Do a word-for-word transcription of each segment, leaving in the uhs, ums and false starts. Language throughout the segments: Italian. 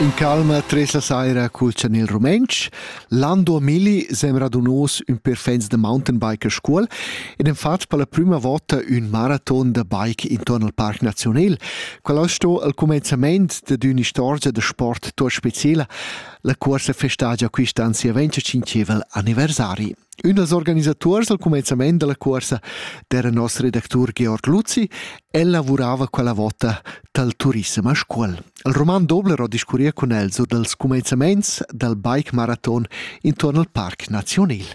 In calma, tres la saira cul Chanel Rumensch. L'anno duemila sem radunós un perfens de mountainbike a scuol ed en fatto per la prima volta un marathon de bike intorno al Parc Nacional. Quello sto al començament de una storia de sport tot speciale. La corsa festeggia quest'ansia venticinquevel anniversari. Un dels organizators al començament de la corsa era il nostro redactor Georg Luzzi e lavorava quella volta dal turismo a scuola. Il Roman Dobler ha discuria con el su dels començaments del bike marathon intorno al Parc Nacional.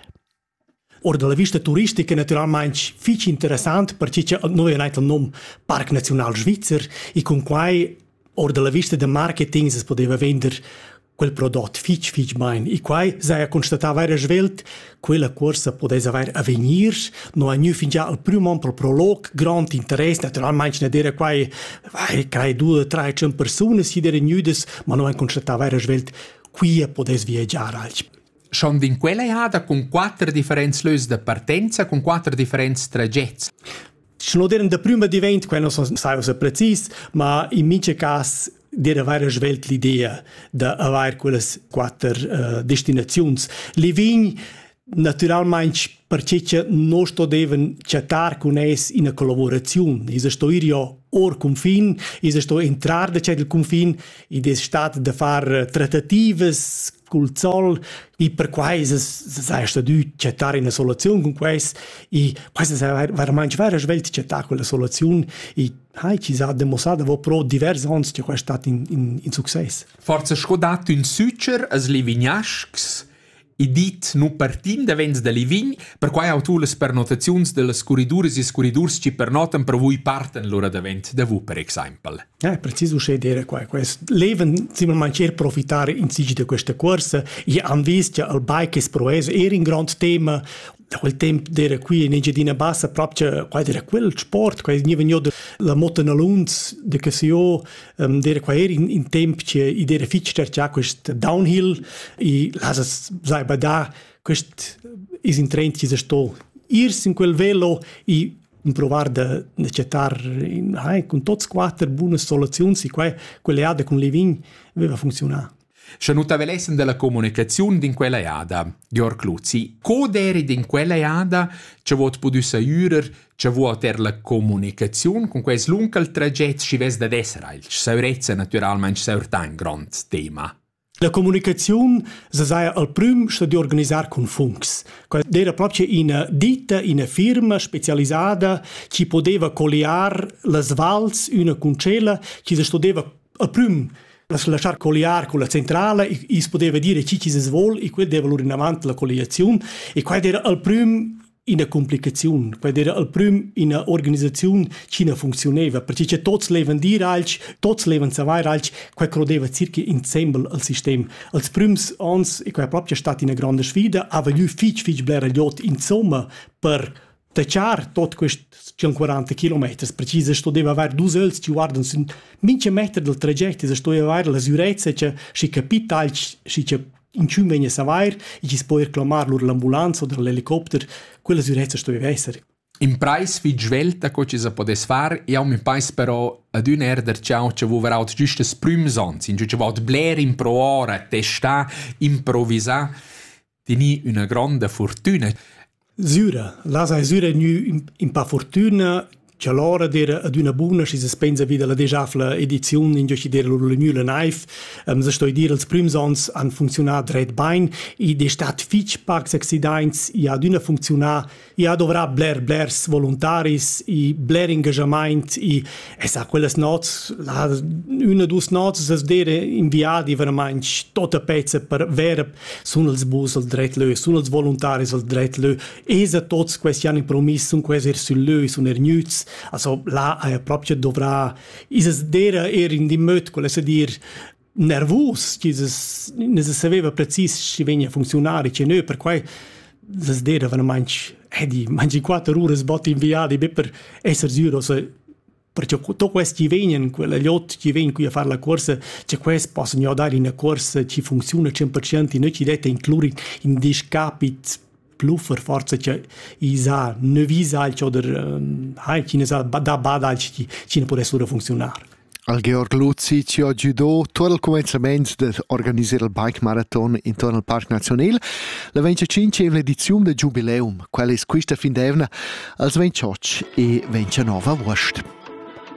Or dalla vista turistica naturalmente fic interessant perché noi abbiamo il nome Parc Nacional Svizzer e con quai or dalla vista del marketing si poteva vendere quel prodotto fic fic mein. E quai sei constatava era svelt quella corsa poteva avere a venir, no a nu fin già al primo per prolog, grand interesse, naturalmente ne dire quai vai cai due tre cento persone si dire nudes, ma no constatava era svelt qui poteva viaggiare. Schon in quella jada con quattro differenti lös de partenza, con quattro differenti trajetti. Sono deren da prima di vent, quello non sai se precis, ma in mince cas der avere svelt l'idea de avere quelle quattro uh, destinazioni. Le vign naturalmente perché non sto deven chattar con es in una collaborazione. Is sto io or confin, is sto entrar de c'è il confin ed è stato da far trattatives col zoll e per quai se sai sto du chattar in una soluzione con quais e quasi sai veramente vera svelt chattar quella soluzione e hai ci sa dimostrato vo pro diversi anni che questo è stato in in, in successo. Forse scodato un sucer as livignascs i dit nu partim da vens da Livign, per quai autu les pernotaziuns de les corridures e scorridurs ci pernotan per vui parten l'ora da vent da vu, per esempio. Eh, preciso c'è dire qua. Questo leven si mancer profitare in sigi di questa corsa e han visto che il bike es proese era un grande tema. Da quel tempo era qui in Engiadina Bassa proprio qua era quel sport, qua ni venio de la motonalunz de che si io um, era qua era in, in tempo che i era fitcher già questo downhill e lasa sai bada questo is in trend che sto irs in quel velo e provar da de cettar in hai con tots quattro buone soluzioni e qua quelle ade con le vign aveva funzionato. Se non t'avelessen della comunicazione in quella jada, Georg Luzzi, coderi in quella jada ci vuot podussa aiurer, ci vuot er la comunicazione con quel lungo tragetto ci ves da essere, ci saurezza naturalmente saurta un grande tema. La comunicazione si sa al prim sta di organizzare con Funks. Era proprio una ditta, una firma specializzata che poteva colliare le svals, una concella, che si studeva al prim lasciar colliare con la centrale e, e si poteva dire chi ci si vuole e quel deve in avanti la colliazione e qua era al prim in una complicazione, qua era al prim in una organizzazione che non funzionava perché c'è tutti leven dire alci, tutti leven savare alci, qua credeva circa insieme al sistema. Als prims ans e qua è proprio stata una grande sfida, aveva fic fic blera gliot insomma per tacciar tot questi centoquaranta chilometri, perché sto deve avere due elsi che guardano su mince metri del traghetto, se sto deve avere la sicurezza che si capita si che in ciù viene savoir e ci si può reclamare l'ambulanza o l'elicottero, quella sicurezza sto deve essere. In price fi svelta co ci si potesse fare, e mi pais però ad un er der ciao che vu veraut giusto sprümsons, in giù che vot bler in pro ora, testa, improvvisa, tini una grande fortuna. Zura, la sai zura nu in pa fortuna che l'ora d'era ad una buona si si spensa vida la dejafla edizione in giochi d'era la nula knife um, se sto a dire els primsons han funzionat red bain e de stat fitch parks accidents e ad una funziona e ad dovrà bler blers voluntaris e bler engagement e e sa quelles nots la una dus nots es d'era inviati veramente tota pezza per vera sun els bus al dret lö sun els voluntaris al dret lö esa tots questi anni promis sun quasi sul lö sun ernuts. Also là eh, proprio dovrà is dera er in di möt quella se dir nervus che ne se sapeva precis si venia funzionare che noi per quai se dera van manch eh di mangi quattro ore sbotti inviati per essere sicuro se perché tutto questi vengono quella lot che vengono qui a fare la corsa che questi possono dare una corsa che funziona cento per cento e noi ci dete includere in discapit pluffer forza che isa ne visa al oder hai cine sa da bada al ci ci ne può essere funzionare. Al Georg Luzzi ci ha giudò tutto il cominciamento di organizzare il Bike Marathon intorno al Parc Nazionale. La venticinque edizione del Jubileum, quella è questa fin d'evna, als ventotto e ventinove agosto.